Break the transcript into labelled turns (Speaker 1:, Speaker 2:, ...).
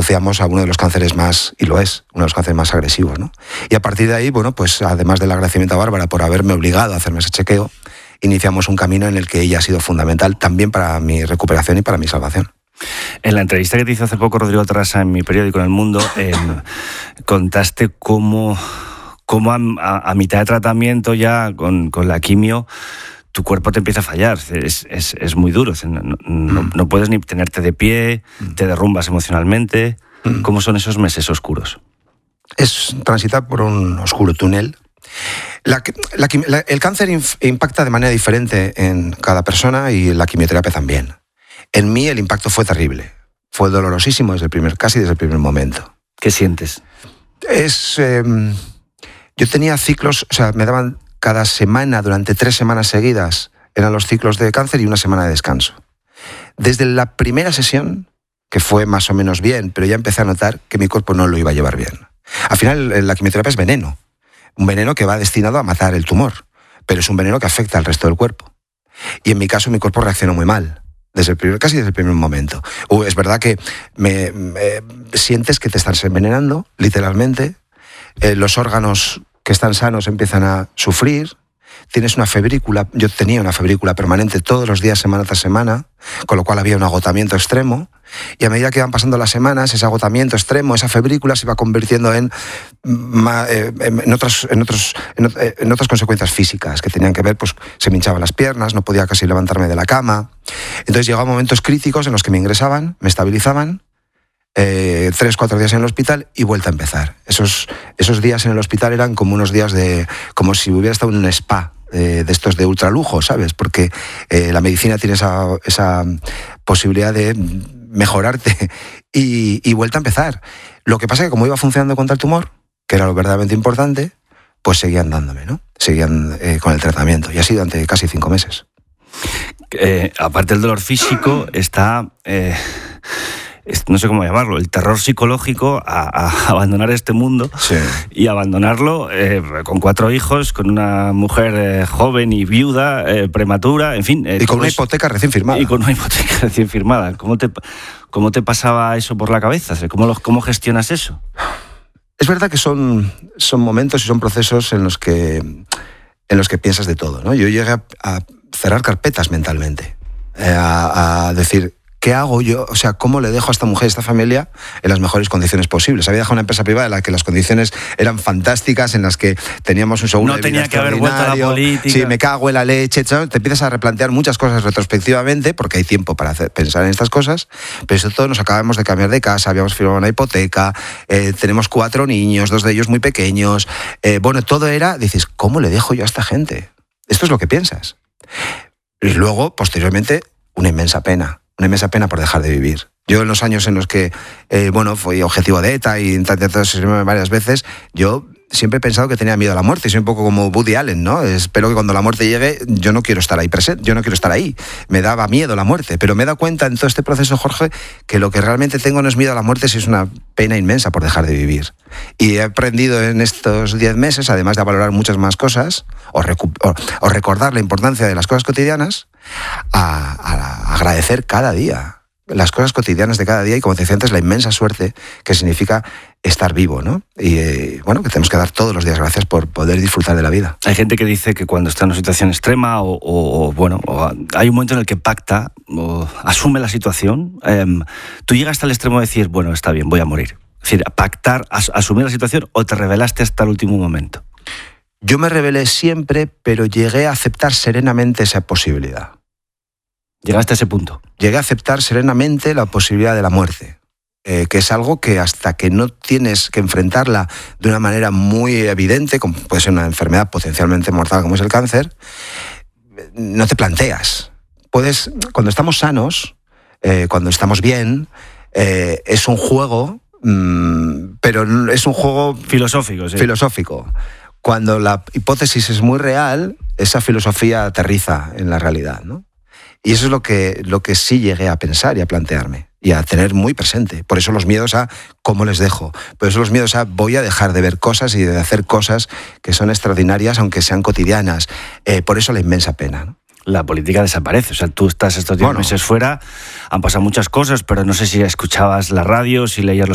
Speaker 1: asociamos a uno de los cánceres más, y lo es, uno de los cánceres más agresivos, ¿no? Y a partir de ahí, bueno, pues además del agradecimiento a Bárbara por haberme obligado a hacerme ese chequeo, iniciamos un camino en el que ella ha sido fundamental también para mi recuperación y para mi salvación.
Speaker 2: En la entrevista que te hizo hace poco Rodrigo Tarrasa en mi periódico, en El Mundo, contaste cómo a mitad de tratamiento ya con la quimio, tu cuerpo te empieza a fallar. Es muy duro. No puedes ni tenerte de pie, te derrumbas emocionalmente. ¿Cómo son esos meses oscuros?
Speaker 1: Es transitar por un oscuro túnel. El cáncer impacta de manera diferente en cada persona y la quimioterapia también. En mí el impacto fue terrible. Fue dolorosísimo casi desde el primer momento.
Speaker 2: ¿Qué sientes?
Speaker 1: Yo tenía ciclos, o sea, me daban cada semana, durante 3 semanas seguidas, eran los ciclos de cáncer y una semana de descanso. Desde la primera sesión, que fue más o menos bien, pero ya empecé a notar que mi cuerpo no lo iba a llevar bien. Al final, la quimioterapia es veneno. Un veneno que va destinado a matar el tumor, pero es un veneno que afecta al resto del cuerpo. Y en mi caso, mi cuerpo reaccionó muy mal, casi desde el primer momento. Es verdad que sientes que te estás envenenando, literalmente. Los órganos que están sanos empiezan a sufrir. Tienes una febrícula. Yo tenía una febrícula permanente todos los días, semana tras semana, con lo cual había un agotamiento extremo. Y a medida que iban pasando las semanas, ese agotamiento extremo, esa febrícula se iba convirtiendo en otras consecuencias físicas que tenían que ver, pues se me hinchaban las piernas, no podía casi levantarme de la cama. Entonces llegaban momentos críticos en los que me ingresaban, me estabilizaban, 3-4 días en el hospital y vuelta a empezar. Esos días en el hospital eran como unos días como si hubiera estado en un spa de estos de ultralujo, ¿sabes? Porque la medicina tiene esa posibilidad de mejorarte y vuelta a empezar. Lo que pasa es que como iba funcionando contra el tumor, que era lo verdaderamente importante, pues seguían dándome, ¿no? Seguían con el tratamiento y ha sido durante casi 5 meses.
Speaker 2: Aparte del dolor físico está... no sé cómo llamarlo, el terror psicológico a abandonar este mundo. Sí. Y abandonarlo con 4 hijos, con una mujer joven y viuda, prematura, en fin.
Speaker 1: Y con una hipoteca recién firmada.
Speaker 2: ¿Cómo te pasaba eso por la cabeza? ¿Cómo gestionas eso?
Speaker 1: Es verdad que son momentos y son procesos en los que piensas de todo, ¿no? Yo llegué a cerrar carpetas mentalmente, a decir... ¿Qué hago yo? O sea, ¿cómo le dejo a esta mujer, a esta familia, en las mejores condiciones posibles? Había dejado una empresa privada en la que las condiciones eran fantásticas, en las que teníamos un seguro de vida extraordinario. No tenía que haber vuelto a la política. Sí, me cago en la leche. ¿Sabes? Te empiezas a replantear muchas cosas retrospectivamente, porque hay tiempo para pensar en estas cosas, pero sobre todo nos acabamos de cambiar de casa, habíamos firmado una hipoteca, tenemos 4 niños, 2 de ellos muy pequeños. Bueno, todo era, dices, ¿cómo le dejo yo a esta gente? Esto es lo que piensas. Y luego, posteriormente, una inmensa pena por dejar de vivir. Yo en los años en los que, fui objetivo de ETA y intentado asesinarme varias veces, yo siempre he pensado que tenía miedo a la muerte. Soy un poco como Woody Allen, ¿no? Espero que cuando la muerte llegue, yo no quiero estar ahí presente, yo no quiero estar ahí. Me daba miedo la muerte, pero me he dado cuenta en todo este proceso, Jorge, que lo que realmente tengo no es miedo a la muerte, sino es una pena inmensa por dejar de vivir. Y he aprendido en estos 10 meses, además de valorar muchas más cosas, o recordar la importancia de las cosas cotidianas, a agradecer cada día las cosas cotidianas de cada día y, como te decía antes, la inmensa suerte que significa estar vivo, ¿no? Y que tenemos que dar todos los días gracias por poder disfrutar de la vida.
Speaker 2: Hay gente que dice que cuando está en una situación extrema o hay un momento en el que pacta o asume la situación, tú llegas hasta el extremo de decir, bueno, está bien, voy a morir. Es decir, pactar, asumir la situación, o te rebelaste hasta el último momento.
Speaker 1: Yo me rebelé siempre, pero llegué a aceptar serenamente esa posibilidad.
Speaker 2: ¿Llegaste a ese punto?
Speaker 1: Llegué a aceptar serenamente la posibilidad de la muerte, que es algo que hasta que no tienes que enfrentarla de una manera muy evidente, como puede ser una enfermedad potencialmente mortal como es el cáncer, no te planteas. Cuando estamos sanos, cuando estamos bien, es un juego, pero es un juego
Speaker 2: filosófico. Sí.
Speaker 1: Filosófico. Cuando la hipótesis es muy real, esa filosofía aterriza en la realidad, ¿no? Y eso es lo que sí llegué a pensar y a plantearme y a tener muy presente. Por eso los miedos a cómo les dejo. Por eso los miedos a voy a dejar de ver cosas y de hacer cosas que son extraordinarias, aunque sean cotidianas. Por eso la inmensa pena, ¿no?
Speaker 2: La política desaparece. O sea, tú estás estos 10 meses fuera, han pasado muchas cosas, pero no sé si escuchabas la radio, si leías los